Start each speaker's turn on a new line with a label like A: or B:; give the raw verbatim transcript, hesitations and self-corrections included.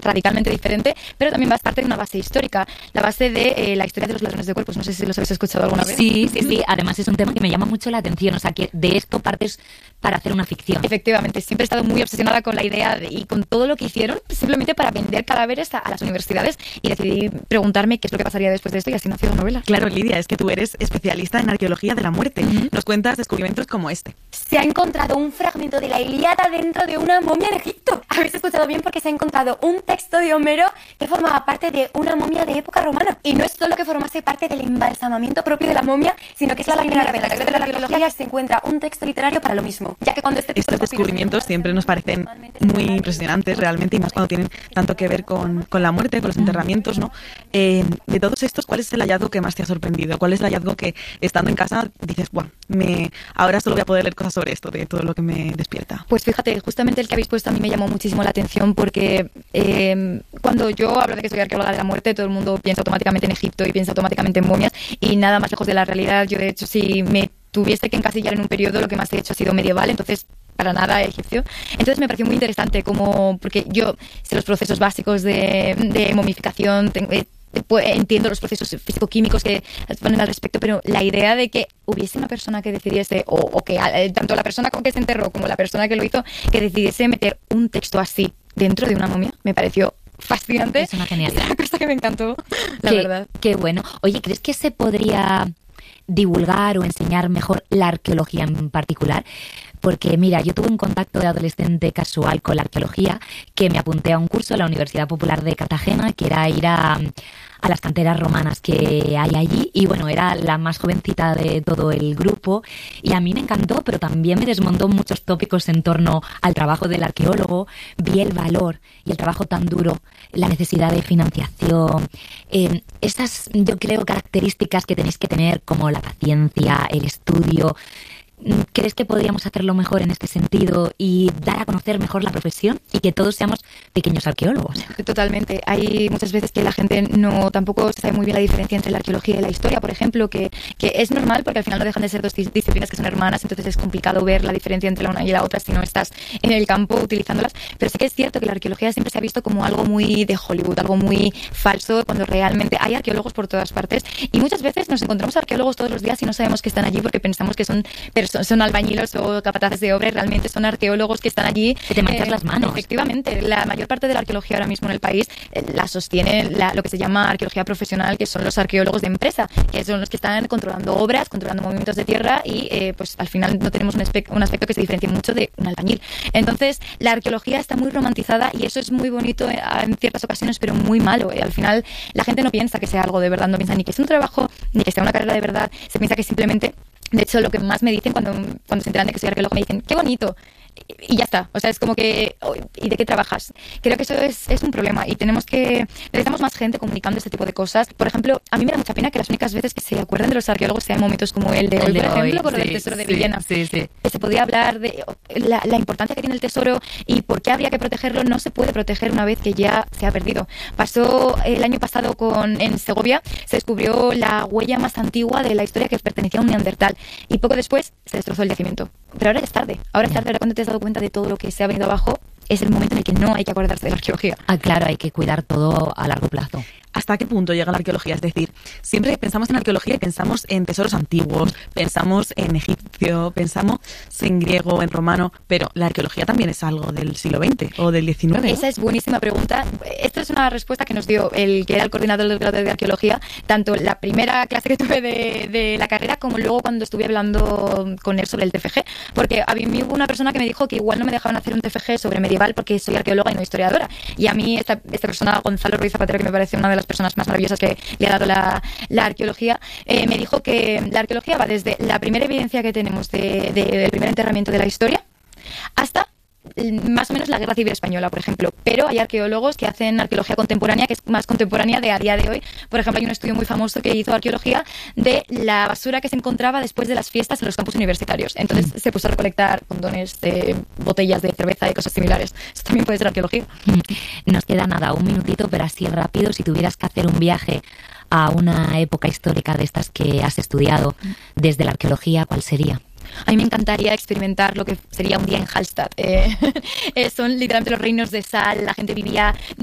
A: radicalmente diferente, pero también va a parte de una base histórica, la base de eh, la historia de los ladrones de cuerpos. No sé si los habéis escuchado alguna vez.
B: Sí, sí, sí. Además es un tema que me llama mucho la atención, o sea, que de esto partes para hacer una ficción.
A: Efectivamente, siempre he estado muy obsesionada con la idea de, y con todo lo que hicieron, simplemente para vender cadáveres a, a las universidades, y decidí preguntarme qué es lo que pasaría después de esto, y así nació la novela.
C: Claro, Lidia, es que tú eres especialista en arqueología de la muerte. Uh-huh. Nos cuentas descubrimientos como este.
D: Se ha encontrado un fragmento de la Ilíada dentro de una momia en Egipto. Habéis escuchado bien, porque se ha encontrado un texto de Homero que formaba parte de una momia de época romana. Y no es solo que formase parte del embalsamamiento propio de la momia, sino que es la primera vez en la historia de la arqueología se encuentra un texto literario para lo mismo. Ya que cuando este
C: Estos descubrimientos siempre nos parecen muy impresionantes realmente, y más cuando tienen tanto que ver con, con la muerte, con los enterramientos, ¿no? Eh, de todos estos, ¿cuál es el hallazgo que más te ha sorprendido? ¿Cuál es el hallazgo que, estando en casa, dices, guau, me, ahora solo voy a poder leer cosas sobre esto, de todo lo que me despierta?
A: Pues fíjate, justamente el que habéis puesto a mí me llamó muchísimo la atención, porque eh, cuando yo hablo de que soy arqueóloga de la muerte, todo el mundo piensa automáticamente en Egipto y piensa automáticamente en momias, y nada más lejos de la realidad. Yo, de hecho, si me tuviese que encasillar en un periodo, lo que más he hecho ha sido medieval, entonces para nada egipcio. Entonces me pareció muy interesante, como porque yo sé los procesos básicos de, de momificación, tengo, eh, entiendo los procesos físico-químicos que ponen al respecto, pero la idea de que hubiese una persona que decidiese, o, o que eh, tanto la persona con que se enterró como la persona que lo hizo, que decidiese meter un texto así dentro de una momia, me pareció fascinante.
B: Es una genialidad.
A: Es una cosa que me encantó, la
B: qué,
A: verdad.
B: Qué bueno. Oye, ¿crees que se podría divulgar o enseñar mejor la arqueología en particular? Porque mira, yo tuve un contacto de adolescente casual con la arqueología, que me apunté a un curso en la Universidad Popular de Cartagena, que era ir a, a las canteras romanas que hay allí, y bueno, era la más jovencita de todo el grupo, y a mí me encantó, pero también me desmontó muchos tópicos en torno al trabajo del arqueólogo. Vi el valor y el trabajo tan duro, la necesidad de financiación, eh, esas, yo creo, características que tenéis que tener, como la paciencia, el estudio. ¿Crees que podríamos hacerlo mejor en este sentido y dar a conocer mejor la profesión y que todos seamos pequeños arqueólogos?
A: Totalmente. Hay muchas veces que la gente no tampoco sabe muy bien la diferencia entre la arqueología y la historia, por ejemplo, que, que es normal, porque al final no dejan de ser dos disciplinas que son hermanas, entonces es complicado ver la diferencia entre la una y la otra si no estás en el campo utilizándolas. Pero sí que es cierto que la arqueología siempre se ha visto como algo muy de Hollywood, algo muy falso, cuando realmente hay arqueólogos por todas partes, y muchas veces nos encontramos arqueólogos todos los días y no sabemos que están allí, porque pensamos que son personas Son, son albañilos o capataces de obra, y realmente son arqueólogos que están allí.
B: Que te manchas eh, las manos.
A: Efectivamente, la mayor parte de la arqueología ahora mismo en el país eh, la sostiene la, lo que se llama arqueología profesional, que son los arqueólogos de empresa, que son los que están controlando obras, controlando movimientos de tierra, y eh, pues al final no tenemos un, espe- un aspecto que se diferencie mucho de un albañil. Entonces, la arqueología está muy romantizada, y eso es muy bonito eh, en ciertas ocasiones, pero muy malo. Eh. Al final, la gente no piensa que sea algo de verdad, no piensa ni que es un trabajo, ni que sea una carrera de verdad, se piensa que simplemente... De hecho, lo que más me dicen cuando, cuando se enteran de que soy arqueólogo, me dicen, ¡qué bonito! Y ya está. O sea, es como que... ¿Y de qué trabajas? Creo que eso es, es un problema, y tenemos que... Necesitamos más gente comunicando este tipo de cosas. Por ejemplo, a mí me da mucha pena que las únicas veces que se acuerden de los arqueólogos sean momentos como el de hoy,
B: el de
A: por
B: hoy,
A: ejemplo, con
B: sí,
A: el tesoro de
B: sí,
A: Villena.
B: Sí, sí.
A: Que se podía hablar de la, la importancia que tiene el tesoro y por qué habría que protegerlo. No se puede proteger una vez que ya se ha perdido. Pasó el año pasado con en Segovia, se descubrió la huella más antigua de la historia, que pertenecía a un neandertal, y poco después se destrozó el yacimiento. Pero ahora es tarde. Ahora es tarde. Ahora, cuando te has dado cuenta de todo lo que se ha venido abajo, es el momento en el que no hay que acordarse de la arqueología.
B: Ah, claro, hay que cuidar todo a largo plazo.
C: ¿Hasta qué punto llega la arqueología? Es decir, siempre pensamos en arqueología y pensamos en tesoros antiguos, pensamos en egipcio, pensamos en griego, en romano, pero la arqueología también es algo del siglo veinte o del diecinueve, ¿no?
A: Esa es buenísima pregunta. Esta es una respuesta que nos dio el que era el coordinador del grado de arqueología, tanto la primera clase que tuve de, de la carrera como luego cuando estuve hablando con él sobre el T F G, porque a mí hubo una persona que me dijo que igual no me dejaban hacer un T F G sobre medieval porque soy arqueóloga y no historiadora, y a mí esta, esta persona, Gonzalo Ruiz Zapatero, que me parece una de las personas más maravillosas que le ha dado la, la arqueología, eh, me dijo que la arqueología va desde la primera evidencia que tenemos de, de, del primer enterramiento de la historia hasta más o menos la Guerra Civil Española, por ejemplo. Pero hay arqueólogos que hacen arqueología contemporánea, que es más contemporánea de a día de hoy. Por ejemplo, hay un estudio muy famoso que hizo arqueología de la basura que se encontraba después de las fiestas en los campus universitarios. Entonces mm. se puso a recolectar condones, de botellas de cerveza y cosas similares. Eso también puede ser arqueología.
B: Nos queda nada, un minutito, pero así rápido. Si tuvieras que hacer un viaje a una época histórica de estas que has estudiado desde la arqueología, ¿cuál sería?
A: A mí me encantaría experimentar lo que sería un día en Hallstatt. Eh, eh, son literalmente los reinos de sal, la gente vivía